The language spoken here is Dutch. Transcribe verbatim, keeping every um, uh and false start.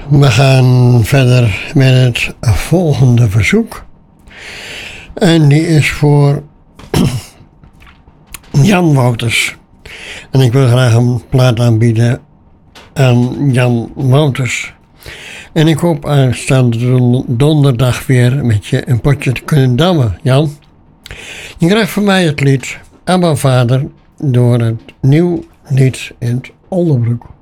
We gaan verder met het volgende verzoek. En die is voor Jan Wouters. En ik wil graag een plaat aanbieden aan Jan Wouters. En ik hoop aanstaande donderdag weer met je een potje te kunnen dammen, Jan. Je krijgt van mij het lied Abba Vader door het nieuw lied in het Oldebroek.